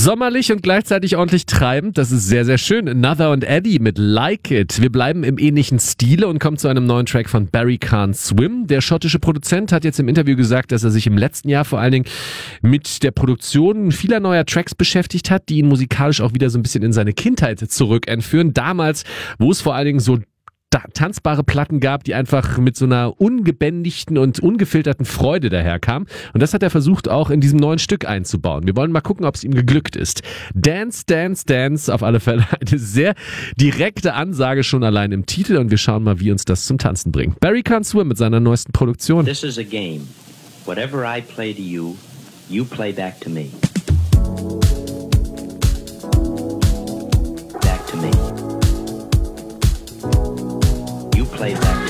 Sommerlich und gleichzeitig ordentlich treibend. Das ist sehr, sehr schön. Another und Eddie mit Like It. Wir bleiben im ähnlichen Stile und kommen zu einem neuen Track von Barry Can't Swim. Der schottische Produzent hat jetzt im Interview gesagt, dass er sich im letzten Jahr vor allen Dingen mit der Produktion vieler neuer Tracks beschäftigt hat, die ihn musikalisch auch wieder so ein bisschen in seine Kindheit zurückentführen. Damals, wo es vor allen Dingen so tanzbare Platten gab, die einfach mit so einer ungebändigten und ungefilterten Freude daherkamen. Und das hat er versucht auch in diesem neuen Stück einzubauen. Wir wollen mal gucken, ob es ihm geglückt ist. Dance, Dance, Dance, auf alle Fälle eine sehr direkte Ansage schon allein im Titel und wir schauen mal, wie uns das zum Tanzen bringt. Barry Can't Swim mit seiner neuesten Produktion. This is a game. Whatever I play to you, you play back to me. Back to me. You play back